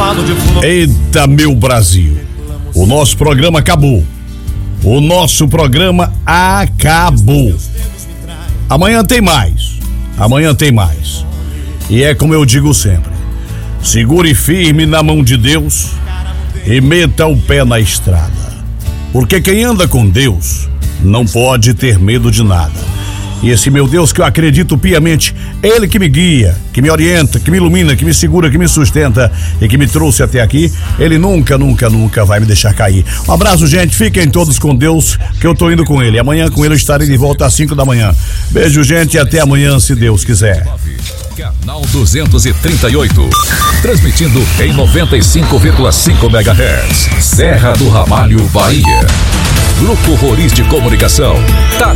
Eita, meu Brasil, o nosso programa acabou. O nosso programa acabou. Amanhã tem mais. Amanhã tem mais. E é como eu digo sempre: segure firme na mão de Deus e meta o pé na estrada. Porque quem anda com Deus não pode ter medo de nada. E esse meu Deus que eu acredito piamente, Ele que me guia, que me orienta, que me ilumina, que me segura, que me sustenta e que me trouxe até aqui, Ele nunca, nunca, nunca vai me deixar cair. Um abraço, gente, fiquem todos com Deus, que eu tô indo com Ele. Amanhã com Ele eu estarei de volta às 5 da manhã. Beijo, gente, e até amanhã, se Deus quiser. Canal 238, transmitindo em 95,5 MHz, Serra do Ramalho, Bahia. Grupo Roriz de Comunicação.